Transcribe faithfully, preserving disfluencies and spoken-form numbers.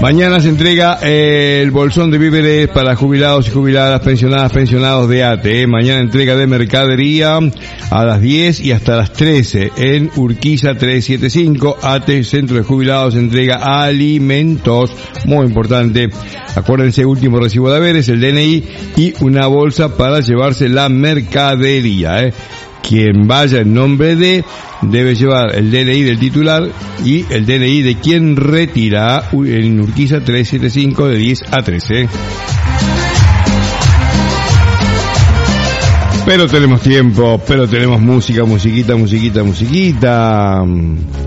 Mañana se entrega eh, el bolsón de víveres para jubilados y jubiladas, pensionadas, pensionados de A T E. Mañana entrega de mercadería a las diez y hasta las trece en Urquiza trescientos setenta y cinco. A T E, Centro de Jubilados, entrega alimentos. Muy importante. Acuérdense, último recibo de haberes, el D N I y una bolsa para llevarse la mercadería, ¿eh? Quien vaya en nombre de debe llevar el D N I del titular y el D N I de quien retira en Urquiza trescientos setenta y cinco de diez a trece. Pero tenemos tiempo, pero tenemos música, musiquita, musiquita, musiquita.